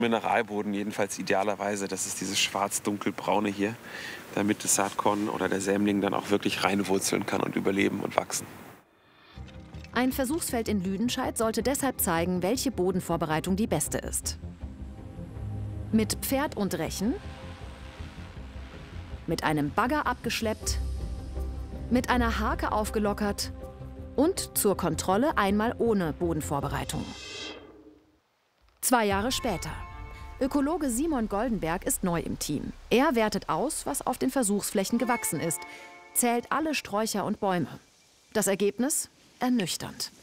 Mineralboden jedenfalls idealerweise, das ist dieses schwarz-dunkelbraune hier, damit das Saatkorn oder der Sämling dann auch wirklich reinwurzeln kann und überleben und wachsen. Ein Versuchsfeld in Lüdenscheid sollte deshalb zeigen, welche Bodenvorbereitung die beste ist. Mit Pferd und Rechen, mit einem Bagger abgeschleppt, mit einer Hake aufgelockert und zur Kontrolle einmal ohne Bodenvorbereitung. 2 Jahre später. Ökologe Simon Goldenberg ist neu im Team. Er wertet aus, was auf den Versuchsflächen gewachsen ist, zählt alle Sträucher und Bäume. Das Ergebnis? Ernüchternd.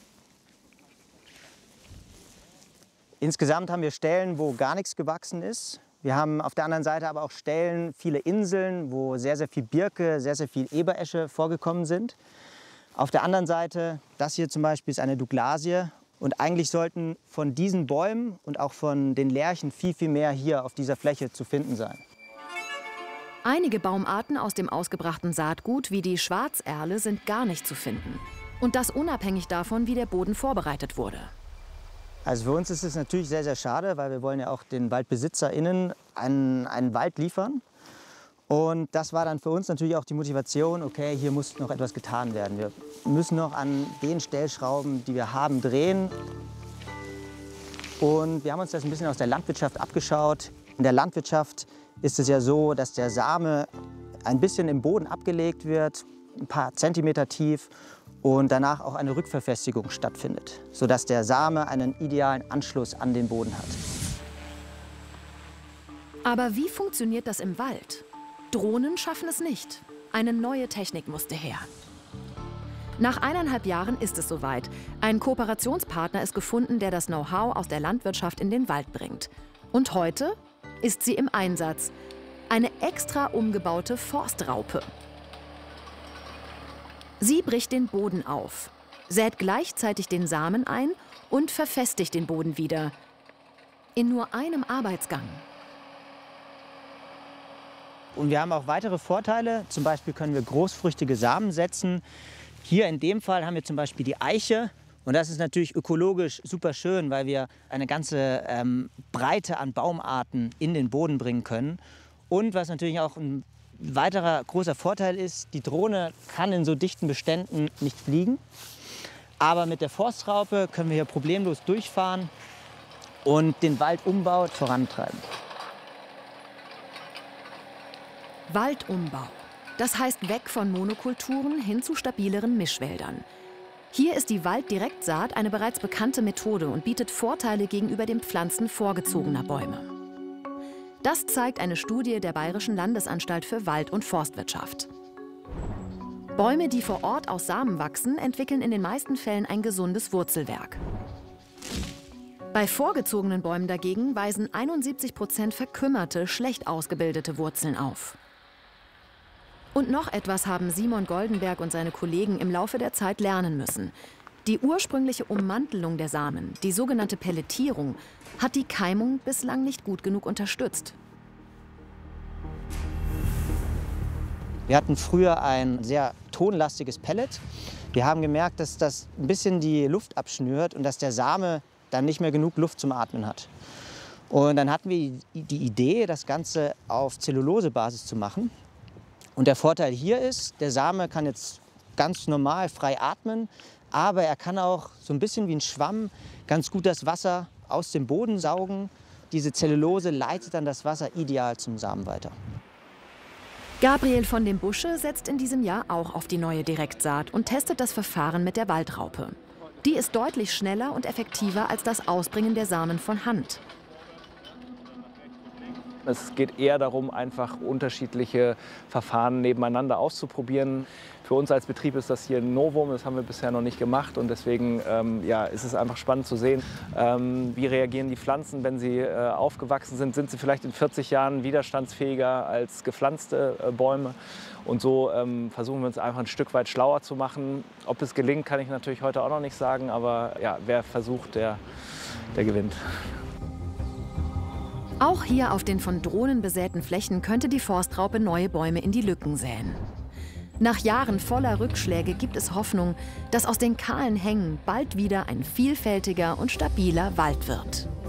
Insgesamt haben wir Stellen, wo gar nichts gewachsen ist. Wir haben auf der anderen Seite aber auch Stellen, viele Inseln, wo sehr, sehr viel Birke, sehr, sehr viel Eberesche vorgekommen sind. Auf der anderen Seite, das hier zum Beispiel ist eine Douglasie. Und eigentlich sollten von diesen Bäumen und auch von den Lärchen viel, viel mehr hier auf dieser Fläche zu finden sein. Einige Baumarten aus dem ausgebrachten Saatgut, wie die Schwarzerle, sind gar nicht zu finden. Und das unabhängig davon, wie der Boden vorbereitet wurde. Also für uns ist es natürlich sehr, sehr schade, weil wir wollen ja auch den WaldbesitzerInnen einen Wald liefern. Und das war dann für uns natürlich auch die Motivation, okay, hier muss noch etwas getan werden. Wir müssen noch an den Stellschrauben, die wir haben, drehen. Und wir haben uns das ein bisschen aus der Landwirtschaft abgeschaut. In der Landwirtschaft ist es ja so, dass der Same ein bisschen im Boden abgelegt wird, ein paar Zentimeter tief, und danach auch eine Rückverfestigung stattfindet, sodass der Same einen idealen Anschluss an den Boden hat. Aber wie funktioniert das im Wald? Drohnen schaffen es nicht. Eine neue Technik musste her. Nach 1,5 Jahren ist es soweit. Ein Kooperationspartner ist gefunden, der das Know-how aus der Landwirtschaft in den Wald bringt. Und heute ist sie im Einsatz. Eine extra umgebaute Forstraupe. Sie bricht den Boden auf, sät gleichzeitig den Samen ein und verfestigt den Boden wieder. In nur einem Arbeitsgang. Und wir haben auch weitere Vorteile. Zum Beispiel können wir großfrüchtige Samen setzen. Hier in dem Fall haben wir zum Beispiel die Eiche. Und das ist natürlich ökologisch super schön, weil wir eine ganze Breite an Baumarten in den Boden bringen können. Und was natürlich auch ein weiterer großer Vorteil ist, die Drohne kann in so dichten Beständen nicht fliegen. Aber mit der Forstraupe können wir hier problemlos durchfahren und den Waldumbau vorantreiben. Waldumbau. Das heißt weg von Monokulturen hin zu stabileren Mischwäldern. Hier ist die Walddirektsaat eine bereits bekannte Methode und bietet Vorteile gegenüber dem Pflanzen vorgezogener Bäume. Das zeigt eine Studie der Bayerischen Landesanstalt für Wald- und Forstwirtschaft. Bäume, die vor Ort aus Samen wachsen, entwickeln in den meisten Fällen ein gesundes Wurzelwerk. Bei vorgezogenen Bäumen dagegen weisen 71% verkümmerte, schlecht ausgebildete Wurzeln auf. Und noch etwas haben Simon Goldenberg und seine Kollegen im Laufe der Zeit lernen müssen. Die ursprüngliche Ummantelung der Samen, die sogenannte Pelletierung, hat die Keimung bislang nicht gut genug unterstützt. Wir hatten früher ein sehr tonlastiges Pellet. Wir haben gemerkt, dass das ein bisschen die Luft abschnürt und dass der Same dann nicht mehr genug Luft zum Atmen hat. Und dann hatten wir die Idee, das Ganze auf Zellulosebasis zu machen. Und der Vorteil hier ist, der Same kann jetzt ganz normal frei atmen, aber er kann auch so ein bisschen wie ein Schwamm ganz gut das Wasser aus dem Boden saugen. Diese Zellulose leitet dann das Wasser ideal zum Samen weiter. Gabriel von dem Busche setzt in diesem Jahr auch auf die neue Direktsaat und testet das Verfahren mit der Waldraupe. Die ist deutlich schneller und effektiver als das Ausbringen der Samen von Hand. Es geht eher darum, einfach unterschiedliche Verfahren nebeneinander auszuprobieren. Für uns als Betrieb ist das hier ein Novum, das haben wir bisher noch nicht gemacht. Und deswegen ja, ist es einfach spannend zu sehen, wie reagieren die Pflanzen, wenn sie aufgewachsen sind. Sind sie vielleicht in 40 Jahren widerstandsfähiger als gepflanzte Bäume? Und so versuchen wir uns einfach ein Stück weit schlauer zu machen. Ob es gelingt, kann ich natürlich heute auch noch nicht sagen. Aber ja, wer versucht, der gewinnt. Auch hier auf den von Drohnen besäten Flächen könnte die Forstraupe neue Bäume in die Lücken säen. Nach Jahren voller Rückschläge gibt es Hoffnung, dass aus den kahlen Hängen bald wieder ein vielfältiger und stabiler Wald wird.